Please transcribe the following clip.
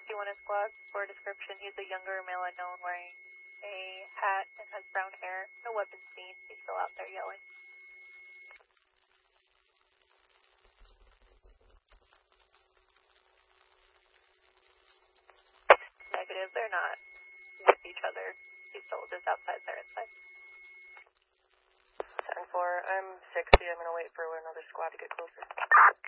61 is squad. For description, he's a younger male unknown wearing a hat and has brown hair. No weapons seen. He's still out there yelling. Negative, they're not with each other. He's still just outside, they're inside. 10-4, I'm 60. I'm going to wait for another squad to get closer.